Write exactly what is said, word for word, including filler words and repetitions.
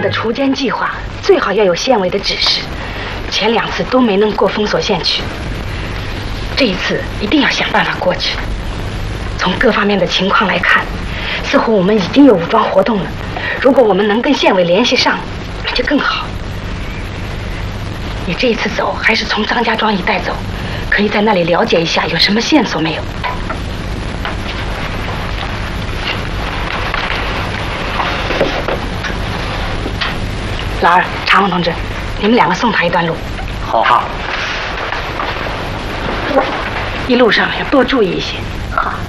的锄奸计划最好要有县委的指示，前两次都没能过封锁县区，这一次一定要想办法过去。从各方面的情况来看，似乎我们已经有武装活动了。如果我们能跟县委联系上，那就更好。你这一次走还是从张家庄一带走，可以在那里了解一下有什么线索没有。老二，常红同志，你们两个送他一段路。 好。好。 一路上要多注意一些。 好。